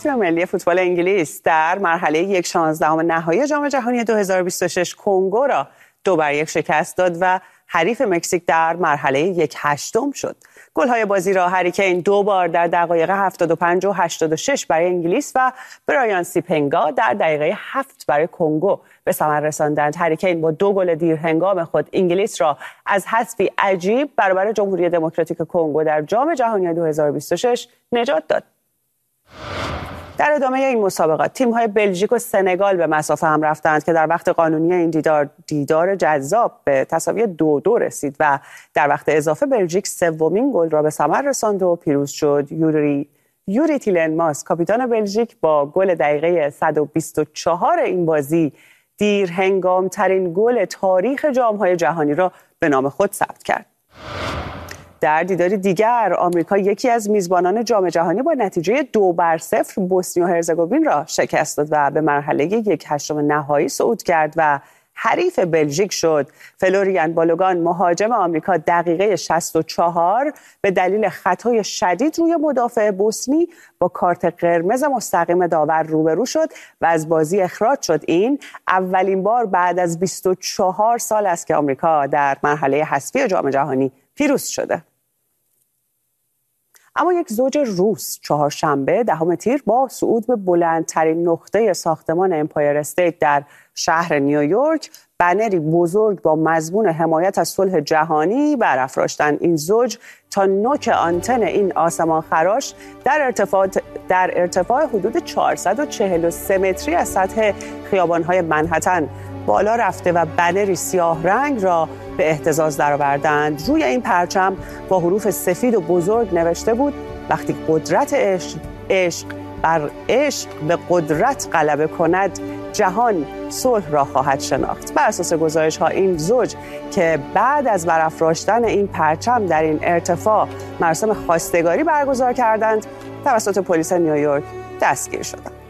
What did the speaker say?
تیم ملی فوتبال انگلیس در مرحله 1/16 نهایی جام جهانی 2026 کنگو را 2-1 شکست داد و حریف مکزیک در مرحله 1/8 شد. گل‌های بازی را هری کین 2 بار در دقایق 75 و 86 برای انگلیس و برایان سیپنگا در دقیقه 7 برای کنگو به ثمر رساندند. هری کین با 2 گل دیر هنگام خود انگلیس را از حذفی عجیب برابر جمهوری دموکراتیک کنگو در جام جهانی 2026 نجات داد. در ادامه این مسابقات تیم‌های بلژیک و سنگال به مسافه هم رفتند که در وقت قانونی این دیدار جذاب به تساوی 2-2 رسید و در وقت اضافه بلژیک سومین گل را به ثمر رساند و پیروز شد. یوری تیلنماس کاپیتان بلژیک با گل دقیقه 124 این بازی دیر هنگام ترین گل تاریخ جام‌های جهانی را به نام خود ثبت کرد. در دیداری دیگر آمریکا یکی از میزبانان جام جهانی با نتیجه 2-0 بوسنی و هرزگوین را شکست داد و به مرحله 1/8 نهایی صعود کرد و حریف بلژیک شد. فلوریان بالوگان مهاجم آمریکا دقیقه 64 به دلیل خطای شدید روی مدافع بوسنی با کارت قرمز مستقیم داور روبرو شد و از بازی اخراج شد. این اولین بار بعد از 24 سال است که آمریکا در مرحله حذفی جام جهانی پیروز شده. اما یک زوج روس چهارشنبه 10 تیر با صعود به بلندترین نقطه ساختمان امپایر استیت در شهر نیویورک بنری بزرگ با مضمون حمایت از صلح جهانی برافراشتند. این زوج تا نوک آنتن این آسمان خراش در ارتفاع حدود 443 متری از سطح خیابان‌های منهتن بالا رفته و بنری سیاه رنگ را به اهتزاز درآوردند. روی این پرچم با حروف سفید و بزرگ نوشته بود: وقتی قدرت عشق بر عشق به قدرت غلبه کند، جهان صلح را خواهد شناخت. بر اساس گزارش‌ها این زوج که بعد از برافراشتن این پرچم در این ارتفاع مراسم خواستگاری برگزار کردند، توسط پلیس نیویورک دستگیر شدند.